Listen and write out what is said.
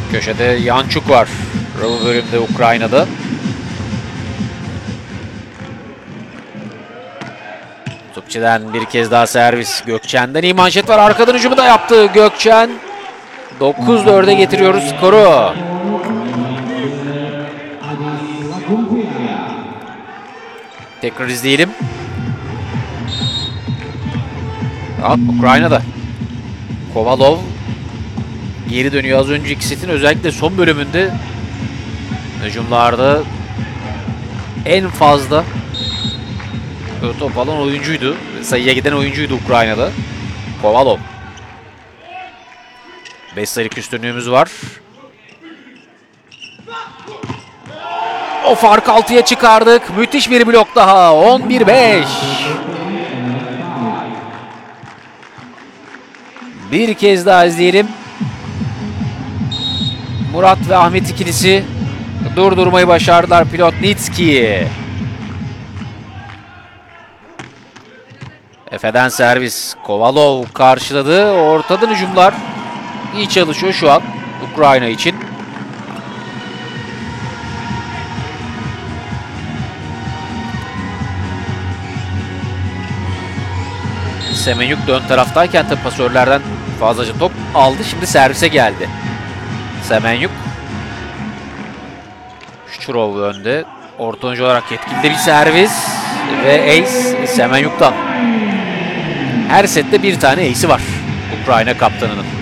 Köşede Yançuk var. Bu bölümde Ukrayna'da. Topçu'dan bir kez daha servis. Gökçen'den iyi manşet var. Arkadan hücumu da yaptı Gökçen. 9-4'e getiriyoruz skoru. Tekrar izleyelim. Ukrayna'da. Kovalov geri dönüyor. Az önceki setin özellikle son bölümünde hücumlarda en fazla top alan oyuncuydu. Sayıya giden oyuncuydu Ukrayna'da. Kovalov. 5 sayılık üstünlüğümüz var. O farkı 6'ya çıkardık. Müthiş bir blok daha. 11-5. Bir kez daha izleyelim. Murat ve Ahmet ikilisi durdurmayı başardılar Plotnitski'yi. Efe'den servis. Kovalov karşıladı. Ortadan hücumlar iyi çalışıyor şu an Ukrayna için. Semenyuk ön taraftayken tabi pasörlerden fazlaca top aldı. Şimdi servise geldi. Semenyuk. Şurov önde. Orta oyuncu olarak yetkili bir servis. Ve ace Semenyuk'tan. Her sette bir tane ace'i var Ukrayna kaptanının.